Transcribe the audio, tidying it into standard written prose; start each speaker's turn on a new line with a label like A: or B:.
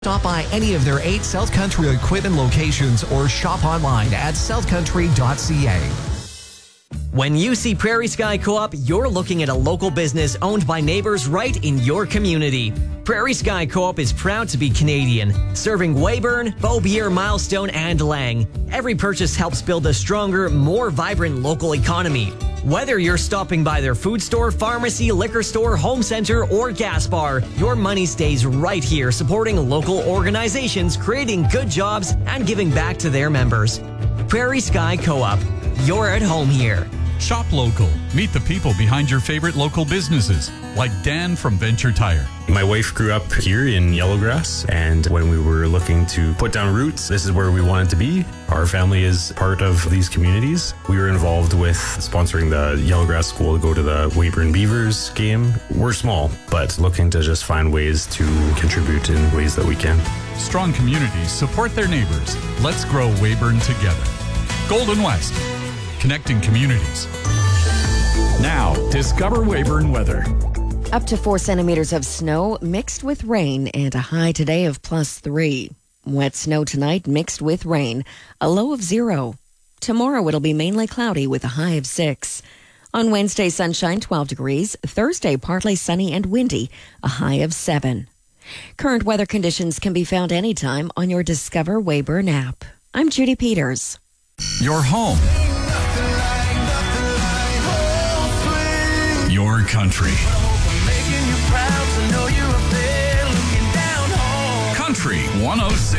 A: Stop by any of their 8 South Country Equipment locations or shop online at southcountry.ca.
B: When you see Prairie Sky Co-op, you're looking at a local business owned by neighbors right in your community. Prairie Sky Co-op is proud to be Canadian, serving Weyburn, Beaubier, Milestone, and Lang. Every purchase helps build a stronger, more vibrant local economy. Whether you're stopping by their food store, pharmacy, liquor store, home center, or gas bar, your money stays right here supporting local organizations, creating good jobs, and giving back to their members. Prairie Sky Co-op. You're at home here.
C: Shop local. Meet the people behind your favorite local businesses, like Dan from Venture Tire.
D: My wife grew up here in Yellowgrass, and when we were looking to put down roots, this is where we wanted to be. Our family is part of these communities. We were involved with sponsoring the Yellowgrass school to go to the Weyburn Beavers game. We're small, but looking to just find ways to contribute in ways that we can.
C: Strong communities support their neighbors. Let's grow Weyburn together. Golden West, connecting communities. Now, discover Weyburn weather.
E: Up to 4 centimeters of snow mixed with rain and a high today of +3. Wet snow tonight mixed with rain, a low of 0. Tomorrow it'll be mainly cloudy with a high of 6. On Wednesday, sunshine 12 degrees. Thursday, partly sunny and windy, a high of 7. Current weather conditions can be found anytime on your Discover Weyburn app. I'm Judy Peters.
C: Your home. Your country. Country 106.